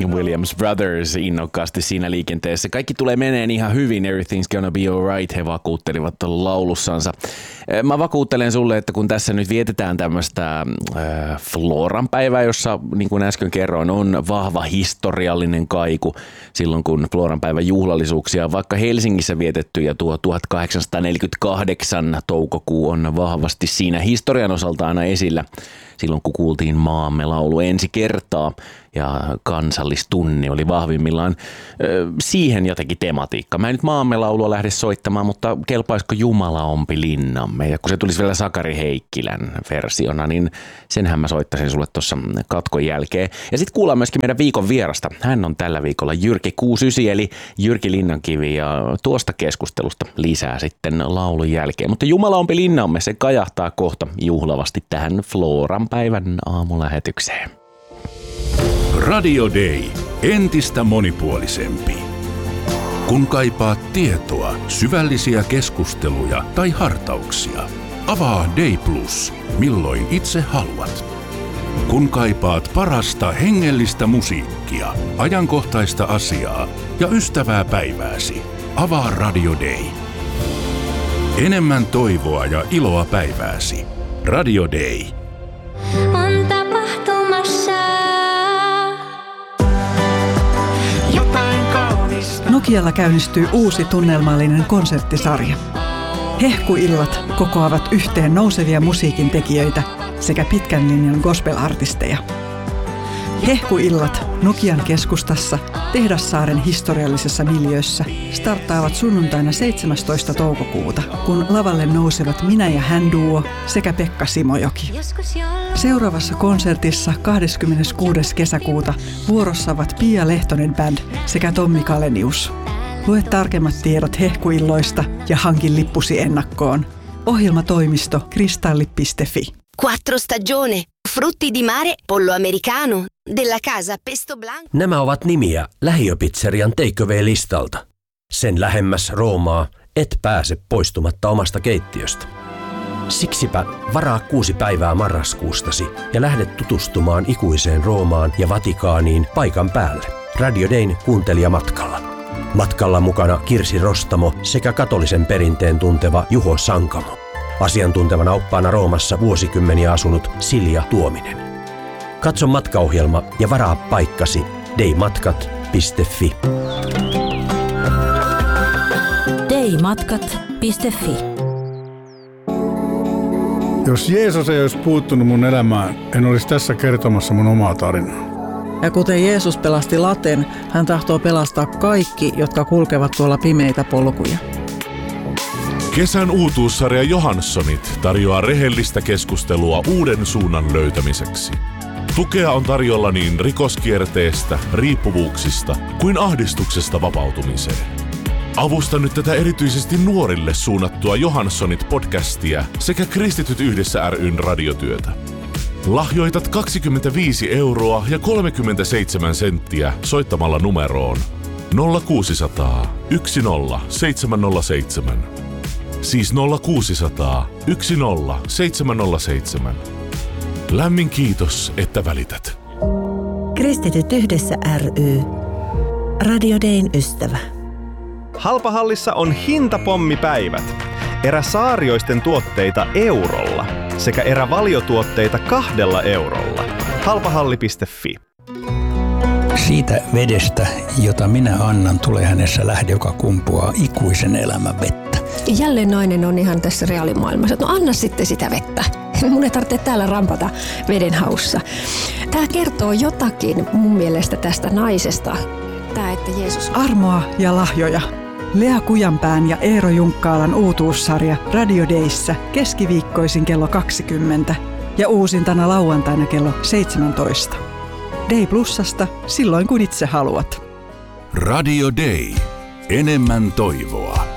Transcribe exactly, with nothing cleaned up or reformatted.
Williams Brothers innokkaasti siinä liikenteessä. Kaikki tulee meneen ihan hyvin, everything's gonna be alright, he vakuuttelivat tuolla laulussansa. Mä vakuuttelen sulle, että kun tässä nyt vietetään tämmöistä äh, Floran päivää, jossa niin kuin äsken kerroin, on vahva historiallinen kaiku silloin, kun Floran päivän juhlallisuuksia vaikka Helsingissä vietetty ja tuo tuhatkahdeksansataaneljäkymmentäkahdeksan toukokuu on vahvasti siinä historian osalta aina esillä. Silloin kun kuultiin maamme laulu ensi kertaa ja kansallistunni oli vahvimmillaan, siihen jotenkin tematiikka. Mä en nyt maamme laulua lähde soittamaan, mutta kelpaisiko Jumala ompi linnamme? Ja kun se tulisi vielä Sakari Heikkilän versiona, niin senhän mä soittaisin sulle tuossa katkon jälkeen. Ja sitten kuullaan myöskin meidän viikon vierasta. Hän on tällä viikolla Jyrki kuusikymmentäyhdeksän eli Jyrki Linnankivi ja tuosta keskustelusta lisää sitten laulun jälkeen. Mutta Jumala ompi linnamme, se kajahtaa kohta juhlavasti tähän Floran päivän aamulähetykseen. Radio Day. Entistä monipuolisempi. Kun kaipaat tietoa, syvällisiä keskusteluja tai hartauksia, avaa Day Plus, milloin itse haluat. Kun kaipaat parasta hengellistä musiikkia, ajankohtaista asiaa ja ystävää päivääsi, avaa Radio Day. Enemmän toivoa ja iloa päivääsi. Radio Day. On tapahtumassa jotain kaunista. Nokialla käynnistyy uusi tunnelmallinen konserttisarja. Hehkuillat kokoavat yhteen nousevia musiikin tekijöitä sekä pitkän linjan gospel-artisteja. Hehkuillat Nokian keskustassa Tehdassaaren historiallisessa miljöössä starttaavat sunnuntaina seitsemästoista toukokuuta, kun lavalle nousevat Minä ja hän duo sekä Pekka Simojoki. Seuraavassa konsertissa kahdeskymmeneskuudes kesäkuuta vuorossa ovat Pia Lehtonen Band sekä Tommi Kalenius. Lue tarkemmat tiedot hehkuilloista ja hankin lippusi ennakkoon. Ohjelmatoimisto kristalli piste fi. Quattro stagione, frutti di mare, pollo americano, della casa pesto blanco. Nämä ovat nimiä lähiöpizzerian takeaway-listalta. Sen lähemmäs Roomaa et pääse poistumatta omasta keittiöstä. Siksipä varaa kuusi päivää marraskuustasi ja lähde tutustumaan ikuiseen Roomaan ja Vatikaaniin paikan päälle. Radio Dayn kuuntelijamatkalla. Matkalla mukana Kirsi Rostamo sekä katolisen perinteen tunteva Juho Sankamo. Asiantuntevana oppaana Roomassa vuosikymmeniä asunut Silja Tuominen. Katso matkaohjelma ja varaa paikkasi daymatkat piste fi. daymatkat piste fi. Jos Jeesus ei olisi puuttunut mun elämään, en olisi tässä kertomassa mun omaa tarinaa. Ja kuten Jeesus pelasti laten, hän tahtoo pelastaa kaikki, jotka kulkevat tuolla pimeitä polkuja. Kesän uutuussarja Johanssonit tarjoaa rehellistä keskustelua uuden suunnan löytämiseksi. Tukea on tarjolla niin rikoskierteestä, riippuvuuksista kuin ahdistuksesta vapautumiseen. Avusta nyt tätä erityisesti nuorille suunnattua Johanssonit-podcastia sekä Kristityt yhdessä ry:n radiotyötä. Lahjoitat kaksikymmentäviisi euroa ja kolmekymmentäseitsemän senttiä soittamalla numeroon nolla kuusisataa yksi nolla seitsemän nolla seitsemän. Siis nolla kuusisataa yksi nolla seitsemän nolla seitsemän. Lämmin kiitos, että välität. Kristityt yhdessä ry. Radio Dayn ystävä. Halpahallissa on hintapommipäivät. Erä Saarioisten tuotteita eurolla sekä erä valiotuotteita kahdella eurolla. halpahalli piste fi. Siitä vedestä, jota minä annan, tulee hänessä lähde, joka kumpuaa ikuisen elämän vettä. Jälleen nainen on ihan tässä reaalimaailmassa, että no anna sitten sitä vettä. Mun ei tarvitse täällä rampata veden haussa. Tämä kertoo jotakin mun mielestä tästä naisesta. Tämä, että Jeesus... Armoa ja lahjoja. Lea Kujanpään ja Eero Junkkaalan uutuussarja Radio Dayssä keskiviikkoisin kello kaksikymmentä ja uusintana lauantaina kello seitsemäntoista. Day Plusasta silloin kun itse haluat. Radio Day. Enemmän toivoa.